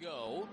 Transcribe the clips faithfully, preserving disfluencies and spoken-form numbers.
go.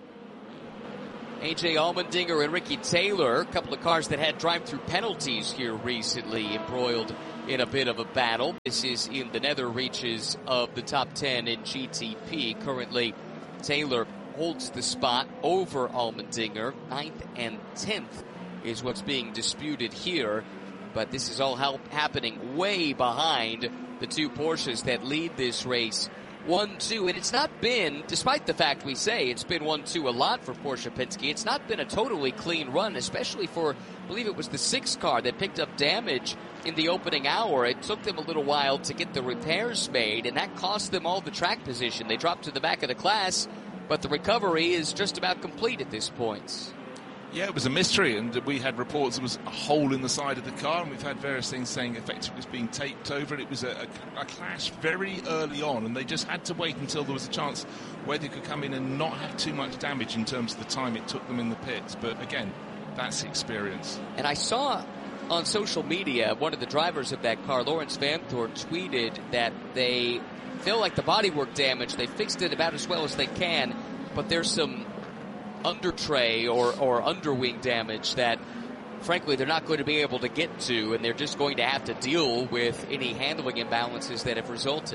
A J Allmendinger and Ricky Taylor, a couple of cars that had drive-through penalties here recently, embroiled in a bit of a battle. This is in the nether reaches of the top ten in G T p. Currently, Taylor holds the spot over Allmendinger. Ninth and tenth is what's being disputed here. But this is all help happening way behind the two Porsches that lead this race. one two, and it's not been, despite the fact we say it's been one two a lot for Porsche Penske, it's not been a totally clean run, especially for, I believe it was the sixth car that picked up damage in the opening hour. It took them a little while to get the repairs made, and that cost them all the track position. They dropped to the back of the class, but the recovery is just about complete at this point. Yeah, it was a mystery, and we had reports there was a hole in the side of the car, and we've had various things saying effectively it was being taped over, and it was a, a, a clash very early on, and they just had to wait until there was a chance where they could come in and not have too much damage in terms of the time it took them in the pits. But again, that's experience. And I saw on social media, one of the drivers of that car, Lawrence Vanthorne, tweeted that they feel like the bodywork damage, they fixed it about as well as they can, but there's some under tray or, or underwing damage that frankly they're not going to be able to get to, and they're just going to have to deal with any handling imbalances that have resulted.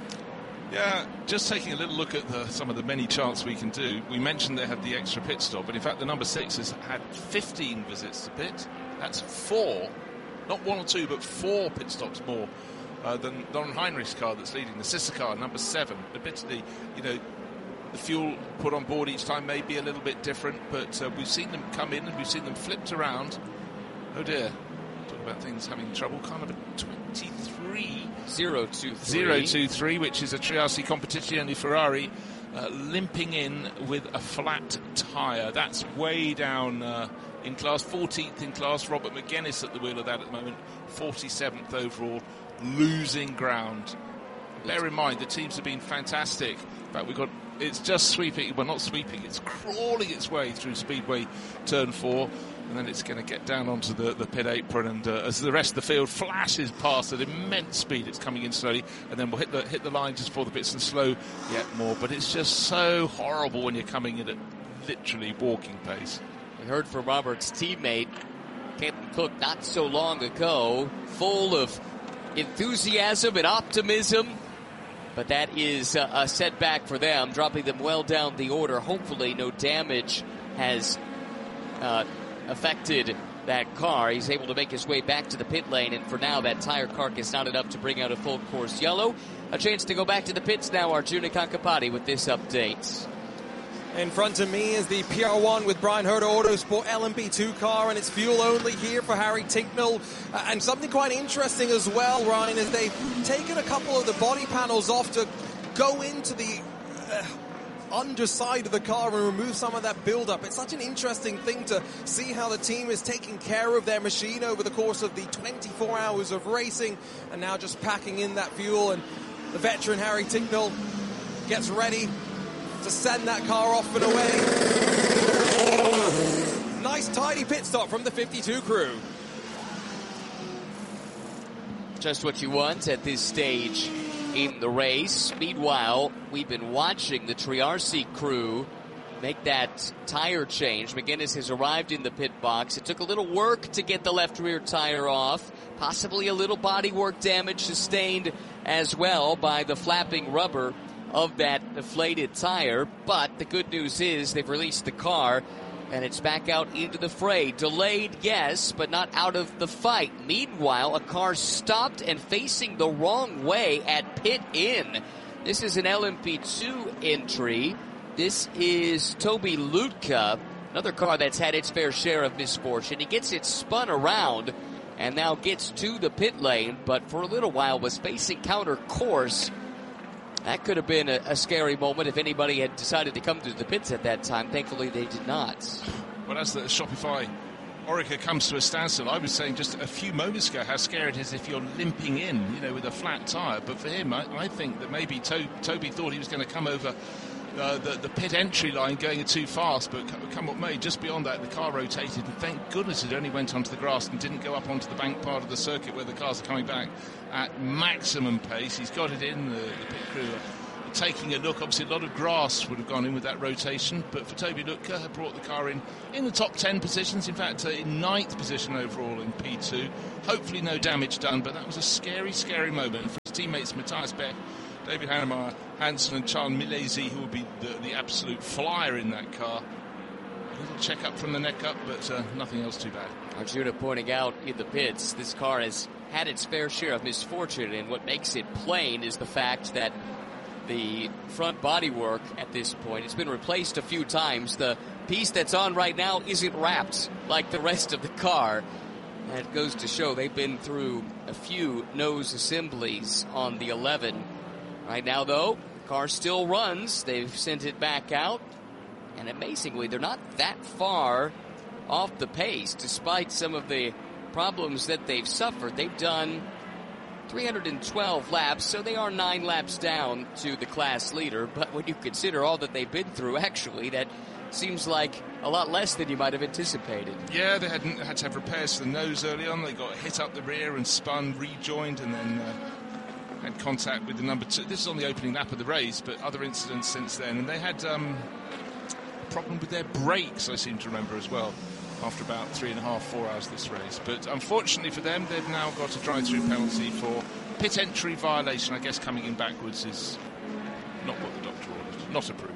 Yeah, just taking a little look at the, some of the many charts we can do. We mentioned they had the extra pit stop, but in fact the number six has had fifteen visits to pit. That's four, not one or two, but four pit stops more uh, than Don Heinrich's car that's leading. The sister car, number seven, admittedly, you know, the fuel put on board each time may be a little bit different, but uh, we've seen them come in and we've seen them flipped around. Oh dear. Talk about things having trouble. Car number twenty-three. zero two three. zero two three, which is a Triassi Competizione Ferrari, uh, limping in with a flat tyre. That's way down uh, in class. fourteenth in class. Robert McGuinness at the wheel of that at the moment. forty-seventh overall. Losing ground. Bear in mind, the teams have been fantastic. In fact, we've got, it's just sweeping, well, not sweeping, it's crawling its way through Speedway Turn four, and then it's going to get down onto the, the pit apron, and uh, as the rest of the field flashes past at immense speed, it's coming in slowly, and then we'll hit the hit the line just before the pits and slow yet more. But it's just so horrible when you're coming in at literally walking pace. We heard from Robert's teammate, Captain Cook, not so long ago, full of enthusiasm and optimism. But that is a, a setback for them, dropping them well down the order. Hopefully no damage has uh, affected that car. He's able to make his way back to the pit lane, and for now that tire carcass not enough to bring out a full course yellow. A chance to go back to the pits now, Arjuna Kankapati with this update. In front of me is the P R one with Brian Herta Autosport L M P two car, and it's fuel only here for Harry Tincknell. Uh, and something quite interesting as well, Ryan, is they've taken a couple of the body panels off to go into the uh, underside of the car and remove some of that build-up. It's such an interesting thing to see how the team is taking care of their machine over the course of the twenty-four hours of racing, and now just packing in that fuel. And the veteran Harry Tincknell gets ready to send that car off and away. Nice tidy pit stop from the fifty-two crew. Just what you want at this stage in the race. Meanwhile, we've been watching the Triarsi crew make that tire change. McGuinness has arrived in the pit box. It took a little work to get the left rear tire off. Possibly a little bodywork damage sustained as well by the flapping rubber of that deflated tire, but the good news is they've released the car and it's back out into the fray. Delayed, yes, but not out of the fight. Meanwhile, a car stopped and facing the wrong way at pit in. This is an L M P two entry. This is Toby Lutka, another car that's had its fair share of misfortune. He gets it spun around and now gets to the pit lane, but for a little while was facing counter course. That could have been a, a scary moment if anybody had decided to come to the pits at that time. Thankfully, they did not. Well, as the Shopify Orica comes to a standstill, I was saying just a few moments ago how scary it is if you're limping in, you know, with a flat tyre. But for him, I, I think that maybe to- Toby thought he was going to come over uh, the, the pit entry line going too fast, but come what may, just beyond that, the car rotated, and thank goodness it only went onto the grass and didn't go up onto the bank part of the circuit where the cars are coming back at maximum pace. He's got it in, the, the pit crew taking a look. Obviously, a lot of grass would have gone in with that rotation, but for Toby Lütke, had brought the car in in the top ten positions, in fact, uh, in ninth position overall in P two. Hopefully no damage done, but that was a scary, scary moment for his teammates Matthias Beck, David Hannemeyer, Hansen and Charles Milesi, who will be the, the absolute flyer in that car. A little check-up from the neck up, but uh, nothing else too bad. Arjuna pointing out in the pits, this car has had its fair share of misfortune, and what makes it plain is the fact that the front bodywork at this point, it's been replaced a few times. The piece that's on right now isn't wrapped like the rest of the car. That goes to show they've been through a few nose assemblies on the eleven. Right now, though, the car still runs. They've sent it back out, and amazingly, they're not that far off the pace, despite some of the problems that they've suffered. They've done three hundred twelve laps, so they are nine laps down to the class leader. But when you consider all that they've been through, actually, that seems like a lot less than you might have anticipated. Yeah, they had, had to have repairs to the nose early on. They got hit up the rear and spun, rejoined, and then uh, had contact with the number two. This is on the opening lap of the race, but other incidents since then. And they had um, a problem with their brakes, I seem to remember, as well, after about three and a half, four hours this race. But unfortunately for them, they've now got a drive-through penalty for pit entry violation. I guess coming in backwards is not what the doctor ordered, not approved.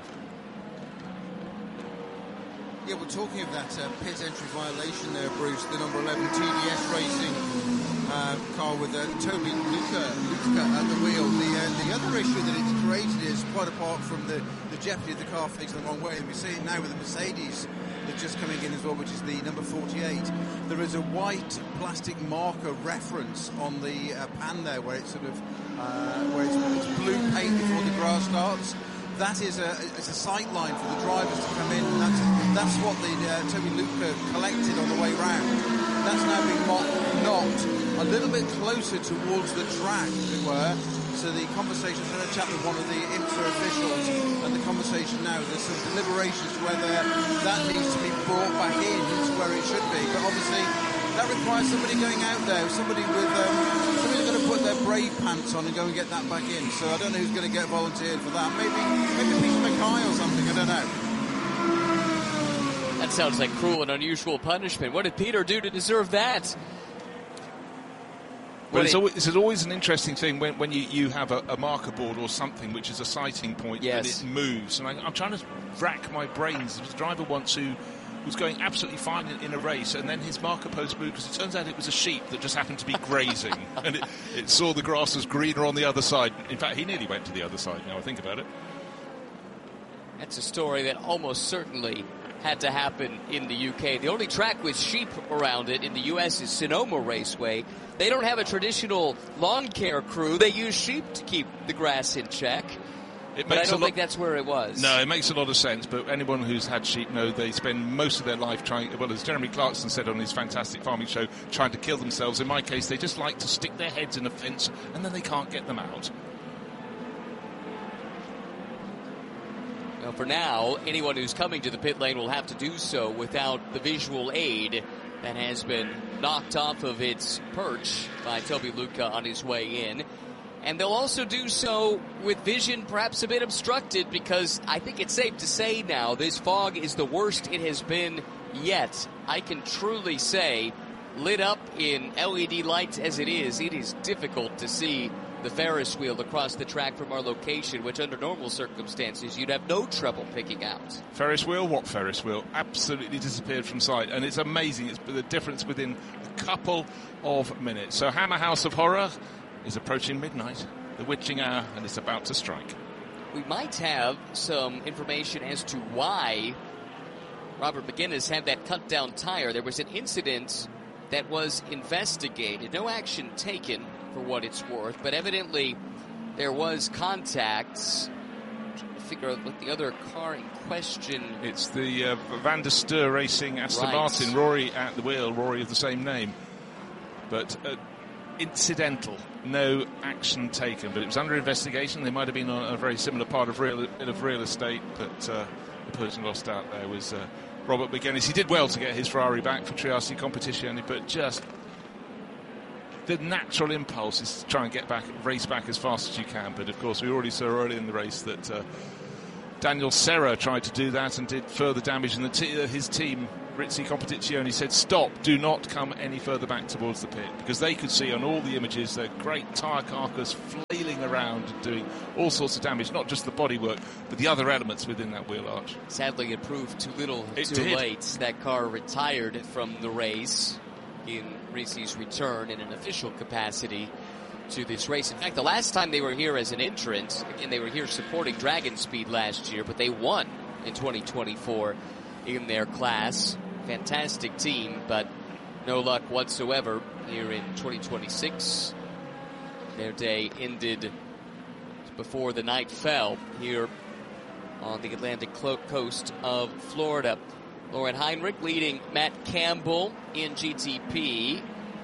Yeah, we're talking of that uh, pit entry violation there, Bruce, the number eleven T D S Racing uh, car with uh, Toby Lütke, Lütke at the wheel. The, uh, the other issue that it's created is, quite apart from the, the jeopardy of the car facing the wrong way, and we see it now with the Mercedes that's just coming in as well, which is the number forty-eight. There is a white plastic marker reference on the uh, pan there, where it's sort of uh, where it's, it's blue paint before the grass starts. That is a, it's a sight line for the drivers to come in. That's, that's what the uh, Toby Lütke collected on the way round. That's now been knocked a little bit closer towards the track, as it were. So the conversation, I had a chat with one of the IMSA officials, and the conversation now, there's some deliberations whether that needs to be brought back in to where it should be. But obviously, that requires somebody going out there, somebody with um, somebody's going to put their brave pants on and go and get that back in. So I don't know who's going to get volunteered for that. Maybe maybe Peter Mackay or something. I don't know. That sounds like cruel and unusual punishment. What did Peter do to deserve that? But it's always, it's always an interesting thing when, when you, you have a, a marker board or something which is a sighting point, yes, and it moves. And I, I'm trying to rack my brains. There was a driver once who was going absolutely fine in, in a race, and then his marker post moved because it turns out it was a sheep that just happened to be grazing, and it, it saw the grass was greener on the other side. In fact, he nearly went to the other side, now I think about it. That's a story that almost certainly had to happen in the U K. The only track with sheep around it in the U S is Sonoma Raceway. They don't have a traditional lawn care crew. They use sheep to keep the grass in check. It but makes I don't a think that's where it was. No, it makes a lot of sense, but anyone who's had sheep know they spend most of their life trying, well, as Jeremy Clarkson said on his fantastic farming show, trying to kill themselves. In my case, they just like to stick their heads in a fence and then they can't get them out. Well, for now, anyone who's coming to the pit lane will have to do so without the visual aid that has been knocked off of its perch by Toby Lütke on his way in. And they'll also do so with vision perhaps a bit obstructed, because I think it's safe to say now this fog is the worst it has been yet. I can truly say, lit up in L E D lights as it is, it is difficult to see the Ferris wheel across the track from our location, which under normal circumstances you'd have no trouble picking out. Ferris wheel? What Ferris wheel? Absolutely disappeared from sight, and it's amazing. It's the difference within a couple of minutes. So Hammer House of Horror is approaching midnight, the witching hour, and it's about to strike. We might have some information as to why Robert McGuinness had that cut-down tire. There was an incident that was investigated. No action taken, for what it's worth, but evidently there was contact. Trying to figure out what the other car in question. It's the uh, Van der Steur Racing Aston right. Martin. Rory at the wheel, Rory of the same name. But uh, incidental, no action taken. But it was under investigation. They might have been on a very similar part of real, of real estate, but uh, the person lost out there was uh, Robert McGuinness. He did well to get his Ferrari back for Triassic competition, but just the natural impulse is to try and get back, race back as fast as you can. But of course, we already saw early in the race that uh, Daniel Serra tried to do that and did further damage, and the t- uh, his team, Rizzi Competizione, said, stop, do not come any further back towards the pit, because they could see on all the images their great tyre carcass flailing around and doing all sorts of damage, not just the bodywork, but the other elements within that wheel arch. Sadly, it proved too little, it too did. late. That car retired from the race in Rizzi's return in an official capacity to this race. In fact, the last time they were here as an entrant, again, they were here supporting Dragon Speed last year, but they won in twenty twenty-four in their class. Fantastic team, but no luck whatsoever here in twenty twenty-six. Their day ended before the night fell here on the Atlantic coast of Florida. Lauren Heinrich leading Matt Campbell in G T P.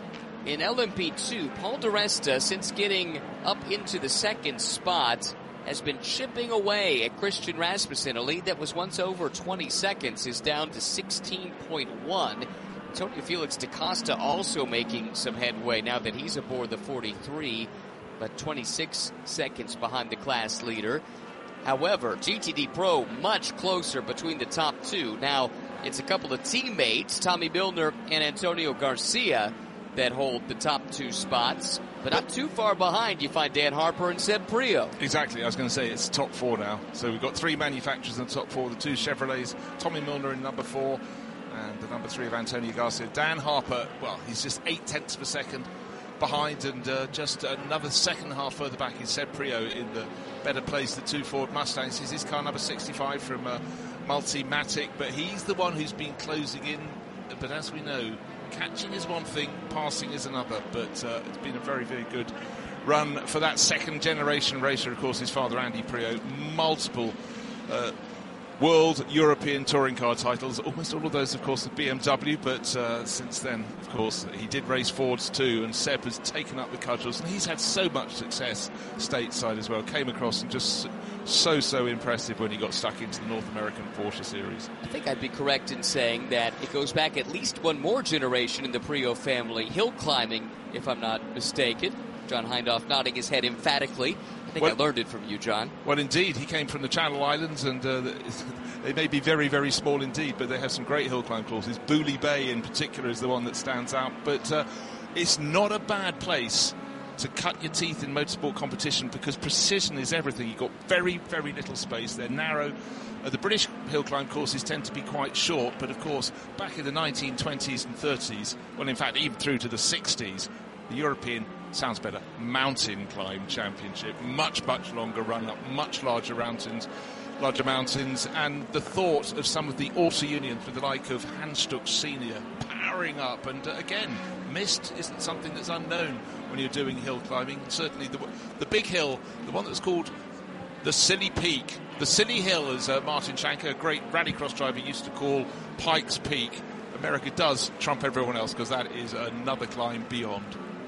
In L M P two, Paul di Resta, since getting up into the second spot, has been chipping away at Christian Rasmussen. A lead that was once over twenty seconds is down to sixteen point one. Antonio Felix da Costa also making some headway now that he's aboard the forty-three, but twenty-six seconds behind the class leader. However, G T D Pro much closer between the top two. Now, it's a couple of teammates, Tommy Milner and Antonio Garcia, that hold the top two spots. But not too far behind, you find Dan Harper and Seb Prio. Exactly, I was going to say it's top four now. So we've got three manufacturers in the top four, the two Chevrolets, Tommy Milner in number four, and the number three of Antonio Garcia. Dan Harper, well, he's just eight tenths of a second behind, and uh, just another second and a half further back is Seb Prio in the better place, the two Ford Mustangs. This is his car number sixty-five from uh, Multimatic, but he's the one who's been closing in. But as we know, catching is one thing, passing is another. But uh, it's been a very, very good run for that second generation racer. Of course, his father, Andy Prio, multiple uh, world, European touring car titles, almost all of those, of course, with B M W, but uh, since then, of course, he did race Fords too, and Seb has taken up the cudgels, and he's had so much success stateside as well. Came across and just so, so impressive when he got stuck into the North American Porsche series. I think I'd be correct in saying that it goes back at least one more generation in the Prio family, hill climbing, if I'm not mistaken. John Hindhaugh nodding his head emphatically. I think well, I learned it from you, John. Well, indeed. He came from the Channel Islands, and uh, they may be very, very small indeed, but they have some great hill climb courses. Booley Bay, in particular, is the one that stands out. But uh, it's not a bad place to cut your teeth in motorsport competition, because precision is everything. You've got very, very little space. They're narrow. Uh, the British hill climb courses tend to be quite short, but, of course, back in the nineteen twenties and thirties, well, in fact, even through to the sixties, the European, sounds better, mountain climb championship, much, much longer run up, much larger mountains, larger mountains, and the thought of some of the auto unions with the like of Hans Stuck Senior powering up, and uh, again, mist isn't something that's unknown when you're doing hill climbing. Certainly the, the big hill, the one that's called the Silly Peak, the Silly Hill, as uh, Martin Shanker, a great rallycross driver, used to call Pikes Peak. America does trump everyone else, because that is another climb beyond.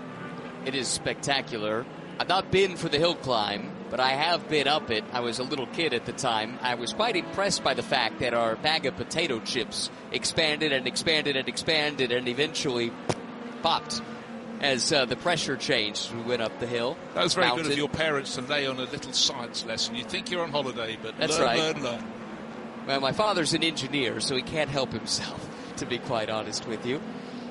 It is spectacular. I've not been for the hill climb, but I have been up it. I was a little kid at the time. I was quite impressed by the fact that our bag of potato chips expanded and expanded and expanded and eventually popped as uh, the pressure changed. We went up the hill. That was very mountain. Good of your parents to lay on a little science lesson. You think you're on holiday, but That's learn, right. learn, learn. Well, my father's an engineer, so he can't help himself, to be quite honest with you.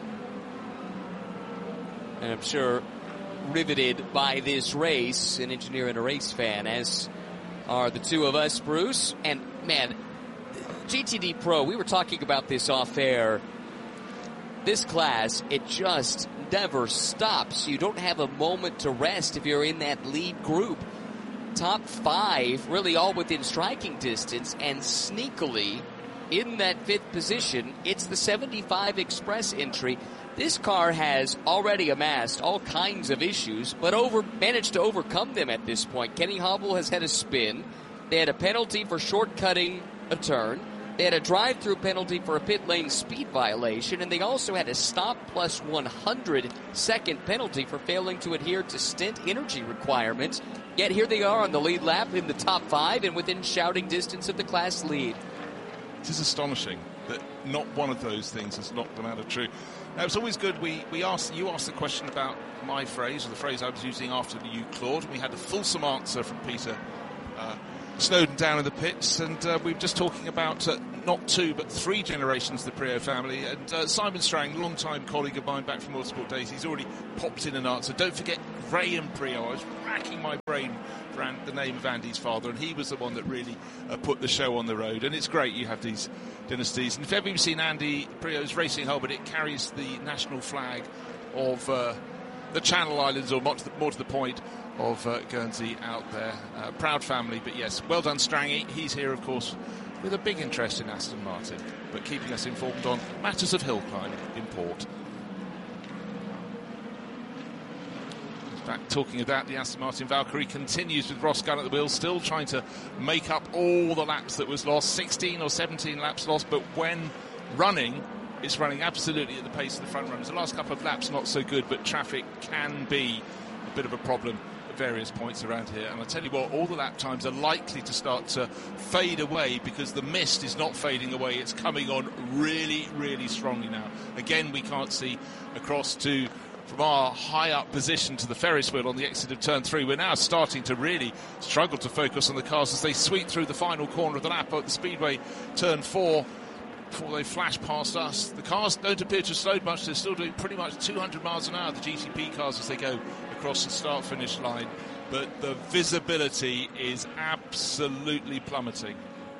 And I'm sure riveted by this race, an engineer and a race fan, as are the two of us, Bruce. And, man, G T D Pro, we were talking about this off air. This class, it just never stops. You don't have a moment to rest if you're in that lead group. Top five, really all within striking distance, and sneakily in that fifth position, it's the seventy-five Express entry. This car has already amassed all kinds of issues, but over managed to overcome them at this point. Kenny Hobble has had a spin. They had a penalty for shortcutting a turn. They had a drive-through penalty for a pit lane speed violation, and they also had a stop plus one hundred second penalty for failing to adhere to stint energy requirements. Yet here they are on the lead lap in the top five and within shouting distance of the class lead. It is astonishing. that not one of those things has knocked them out of true. Now, it's always good. We, we asked, you asked the question about my phrase, or the phrase I was using after the you, Claude, and we had a fulsome answer from Peter uh, Snowden down in the pits, and uh, we were just talking about uh, not two but three generations of the Priaulx family, and uh, Simon Strang, long-time colleague of mine back from Motorsport days, he's already popped in an answer. Don't forget Graham Priaulx. I was racking my brain for the name of Andy's father, and he was the one that really uh, put the show on the road, and it's great you have these dynasties. And if ever you've seen Andy Priaulx's racing helmet, it carries the national flag of uh, the Channel Islands, or more to the, more to the point, of uh, Guernsey out there. Uh, proud family, but yes, well done Strangy. He's here, of course, with a big interest in Aston Martin, but keeping us informed on matters of hill climb in port. In fact, talking of that, the Aston Martin Valkyrie continues with Ross Gunn at the wheel, still trying to make up all the laps that was lost. sixteen or seventeen laps lost, but when running, it's running absolutely at the pace of the front runners. The last couple of laps not so good, but traffic can be a bit of a problem at various points around here. And I tell you what, all the lap times are likely to start to fade away because the mist is not fading away. It's coming on really, really strongly now. Again, we can't see across to from our high up position to the Ferris wheel on the exit of turn three. We're now starting to really struggle to focus on the cars as they sweep through the final corner of the lap at the Speedway turn four before they flash past us. The cars don't appear to have slowed much. They're still doing pretty much two hundred miles an hour, the G T P cars, as they go across the start finish line, but the visibility is absolutely plummeting.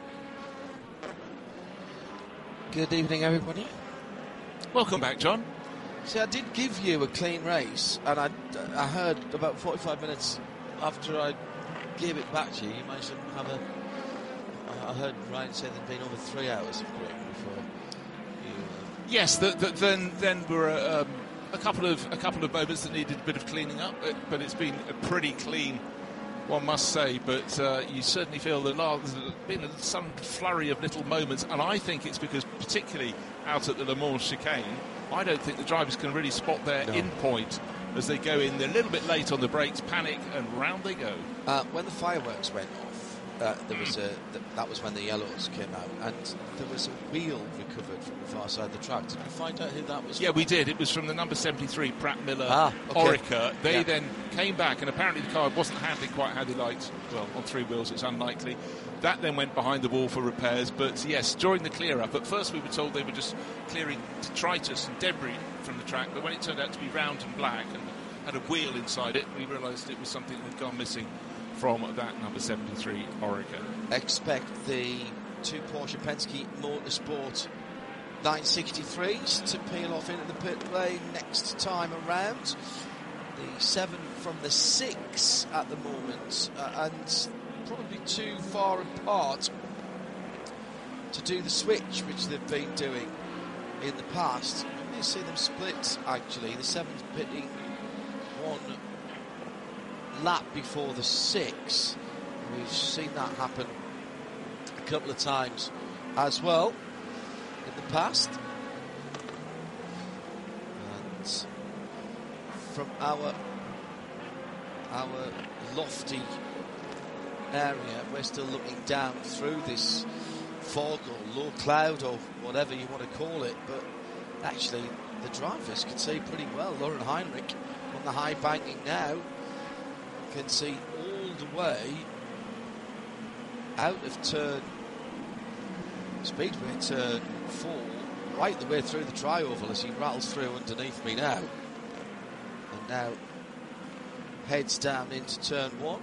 Good evening, everybody. Welcome back, John. See, I did give you a clean race, and I, I heard about forty-five minutes after I gave it back to you, you managed to have a... I heard Ryan say there'd been over three hours of braking before you... Uh... Yes, the, the, then then were uh, um, a couple of a couple of moments that needed a bit of cleaning up, but it's been a pretty clean, one must say. But uh, you certainly feel that there's been some flurry of little moments, and I think it's because, particularly out at the Le Mans chicane, I don't think the drivers can really spot their no. in point as they go in. They're a little bit late on the brakes, panic, and round they go. Uh, when the fireworks went off, uh, there was a, th- that was when the yellows came out, and there was a wheel recovered from the far side of the track. Did you find out who that was Yeah, from? we did. It was from the number seventy-three Pratt Miller ah, okay. Orica. They yeah. then came back, and apparently the car wasn't handling quite how they liked. Well, on three wheels, it's unlikely. That then went behind the wall for repairs. But yes, during the clear-up, at first we were told they were just clearing detritus and debris from the track, but when it turned out to be round and black and had a wheel inside it, we realised it was something that had gone missing from that number seventy-three Orica. Expect the two Porsche Penske Motorsport nine sixty-threes to peel off into the pit lane next time around. The seven from the six at the moment, uh, and probably too far apart to do the switch which they've been doing in the past. You may see them split, actually. The seven's pitting one lap before the six. We've seen that happen a couple of times as well in the past. And from our our lofty area, we're still looking down through this fog or low cloud or whatever you want to call it, but actually the drivers can see pretty well. Lauren Heinrich on the high banking now can see all the way out of turn Speedway turn four, right the way through the tri-oval as he rattles through underneath me now, and now heads down into turn one.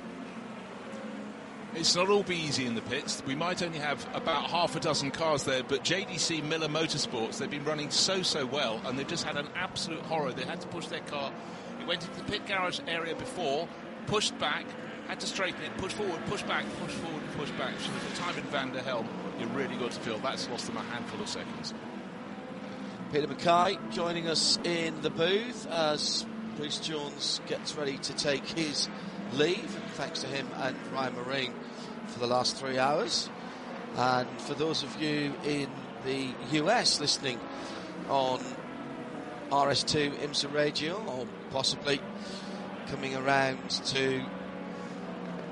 It's not all be easy in the pits. We might only have about half a dozen cars there, but J D C Miller Motorsports, they've been running so, so well, and they've just had an absolute horror. They had to push their car. It went into the pit garage area before, pushed back, had to straighten it, push forward, push back, push forward, push back. So the time in Van der Helm, you really got to feel that's lost them a handful of seconds. Peter Mackay joining us in the booth as Bruce Jones gets ready to take his leave. Thanks to him and Ryan Marine for the last three hours. And for those of you in the U S listening on R S two IMSA Radio, or possibly coming around to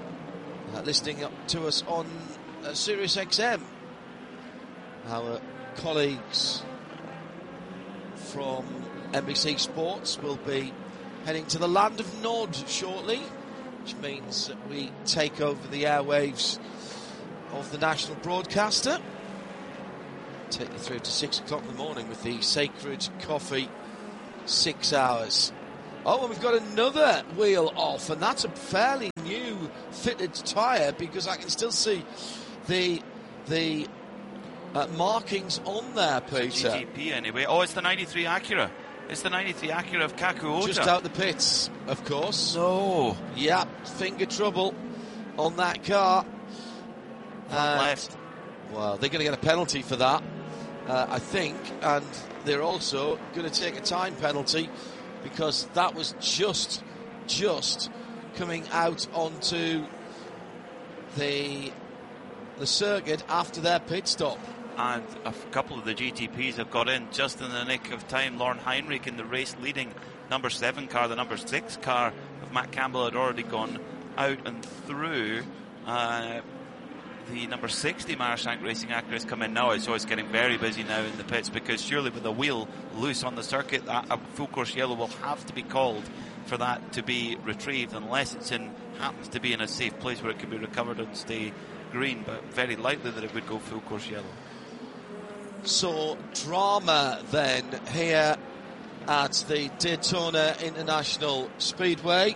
uh, listening up to us on uh, Sirius X M, our colleagues from N B C Sports will be heading to the land of Nod shortly, which means that we take over the airwaves of the national broadcaster. Take you through to six o'clock in the morning with the Sacred Coffee six hours. Oh, and we've got another wheel off, and that's a fairly new fitted tyre, because I can still see the the uh, markings on there, Peter. G T P anyway. Oh, it's the ninety-three Acura. It's the ninety-three Acura of Kaku Ota. Just out the pits, of course. No. Yeah, finger trouble on that car. Front left. Well, they're going to get a penalty for that, uh, I think, and they're also going to take a time penalty, because that was just, just coming out onto the the circuit after their pit stop. And a couple of the G T Ps have got in just in the nick of time. Lauren Heinrich in the race leading number seven car. The number six car of Matt Campbell had already gone out and through. Uh, the number sixty Marshank Racing Acura has come in now, so it's getting very busy now in the pits, because surely with a wheel loose on the circuit, that a full course yellow will have to be called for that to be retrieved, unless it's in happens to be in a safe place where it can be recovered and stay green, but very likely that it would go full course yellow. So drama then here at the Daytona International Speedway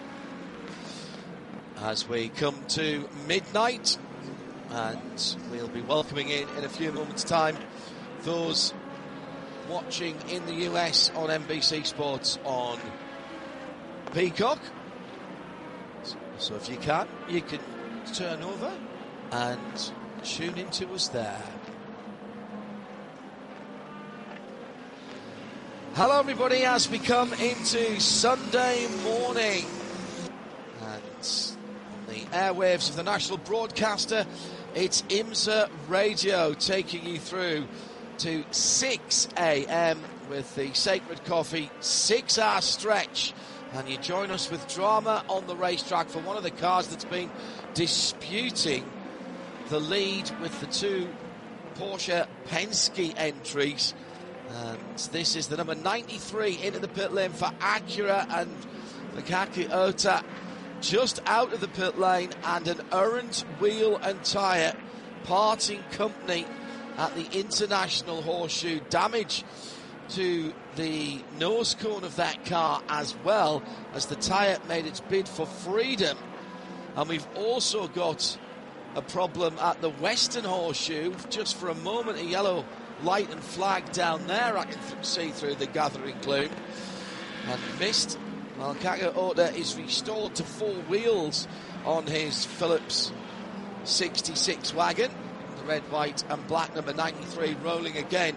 as we come to midnight, and we'll be welcoming in in a few moments time those watching in the U S on N B C Sports on Peacock. So if you can, you can turn over and tune into us there. Hello everybody, as we come into Sunday morning, and on the airwaves of the national broadcaster, it's IMSA Radio taking you through to six a.m. with the Sacred Coffee six hour stretch, and you join us with drama on the racetrack for one of the cars that's been disputing the lead with the two Porsche Penske entries. And this is the number ninety-three into the pit lane for Acura, and the Kaku Ota just out of the pit lane, and an errant wheel and tyre parting company at the International Horseshoe. Damage to the nose cone of that car, as well as the tyre made its bid for freedom. And we've also got a problem at the Western Horseshoe. Just for a moment, a yellow light and flag down there I can th- see through the gathering gloom, and missed. Well, Kaku Ota is restored to four wheels on his Phillips sixty-six wagon. The red, white and black number ninety-three rolling again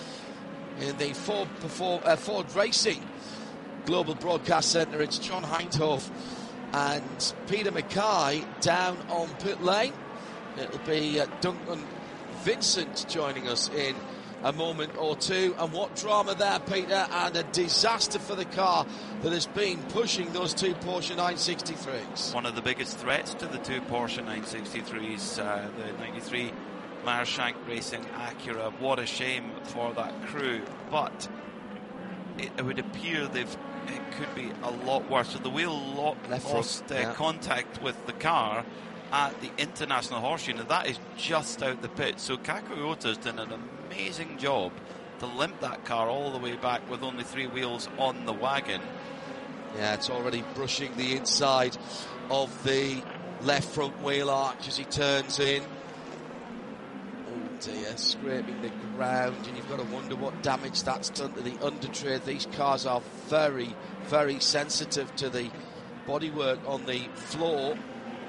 in the Ford, perform- uh, Ford Racing Global Broadcast Centre. It's John Hindhoff and Peter Mackay down on pit lane. It'll be uh, Duncan Vincent joining us in a moment or two. And what drama there, Peter, and a disaster for the car that has been pushing those two Porsche nine sixty-threes. One of the biggest threats to the two Porsche nine sixty-threes, uh, the ninety-three Marshank Racing Acura. What a shame for that crew, but it, it would appear they've it could be a lot worse. So the wheel lo- lost uh, yeah. contact with the car at the International Horseshoe, and that is just out the pit. So Kaku Ota's done an amazing job to limp that car all the way back with only three wheels on the wagon. Yeah, it's already brushing the inside of the left front wheel arch as he turns in. Oh dear, scraping the ground, and you've got to wonder what damage that's done to the undertray. These cars are very, very sensitive to the bodywork on the floor.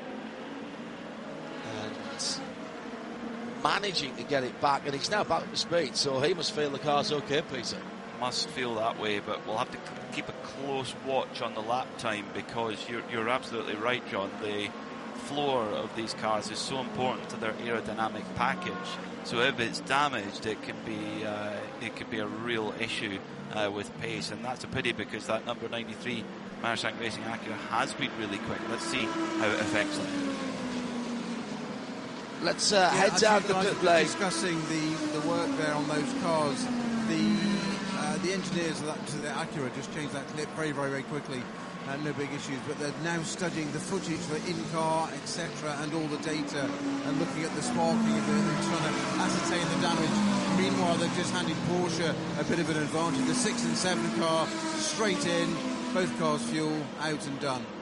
Managing to get it back, and he's now back up to speed, so he must feel the car's okay, Peter. Must feel that way, but we'll have to keep a close watch on the lap time, because you're, you're absolutely right, John. The floor of these cars is so important to their aerodynamic package, so if it's damaged, it can be uh, it could be a real issue uh, with pace, and that's a pity, because that number ninety-three Marshank Racing Acura has been really quick. Let's see how it affects them. let's uh, Yeah, head as down you the guys pit were lane. discussing the, the work there on those cars. The uh, the engineers of that, to the Acura just changed that clip very, very, very quickly. Uh, no big issues, but they're now studying the footage for in-car, et cetera, and all the data, and looking at the sparking and, the, and trying to ascertain the damage. Meanwhile, they've just handed Porsche a bit of an advantage. The six and seven car straight in, both cars fuel, out and done.